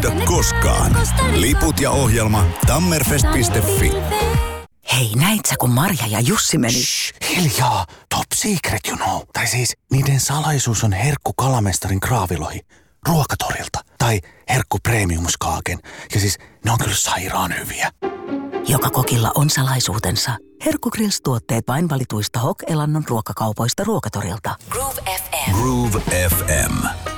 myydä koskaan. Liput ja ohjelma tammerfest.fi. Hei, näit sä, kun Marja ja Jussi meni? Shh, hiljaa. Top secret, you know. Tai siis, niiden salaisuus on herkku kalamestarin kraavilohi ruokatorilta. Tai herkku premiumskaaken. Ja siis, ne on kyllä sairaan hyviä. Joka kokilla on salaisuutensa. Herkku Grills-tuotteet vain valituista Hok-elannon ruokakaupoista ruokatorilta. Groove FM.